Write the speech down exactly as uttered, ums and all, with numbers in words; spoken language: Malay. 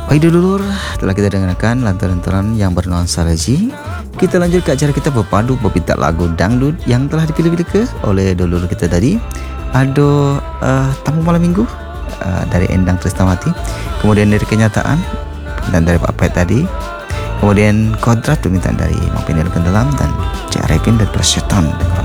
Baik dulur, telah kita dengarkan lantunan-lantunan yang bernuansa religi. Kita lanjut ke acara kita berpadu berpinta lagu dangdut yang telah dipilih-pilih ke oleh dulur kita tadi. Ada uh, tamu malam minggu uh, dari Endang Trisnawati, kemudian dari Kenyataan dan dari Pak Pet tadi, kemudian Kodrat permintaan dari Mang Pendel Gendalam dan Cik Arifin dan Persetan.